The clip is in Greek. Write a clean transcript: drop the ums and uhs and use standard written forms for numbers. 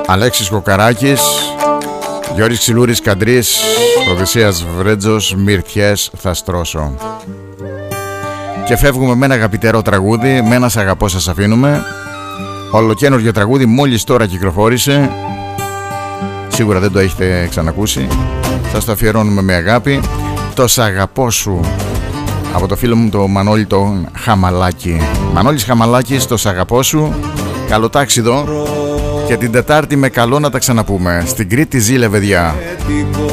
Αλέξης Κοκαράκης, Γιώργης Ξυλούρης Καντρής, Οδυσσέας Βρέτζος, Μυρτιές θα στρώσω. Και φεύγουμε με ένα αγαπητερό τραγούδι, με ένα σ' αγαπώ σας αφήνουμε. Ολοκαίνουργιο τραγούδι, μόλις τώρα κυκλοφόρησε. Σίγουρα δεν το έχετε ξανακούσει. Σας το αφιερώνουμε με αγάπη. Το σ' αγαπώ σου, από το φίλο μου το Μανώλη τον Χαμαλάκη. Μανώλης Χαμαλάκης, το σ' αγαπώ σου. Καλό τάξιδο. Και την Τετάρτη με καλό να τα ξαναπούμε. Στην Κρήτη ζήλε, παιδιά.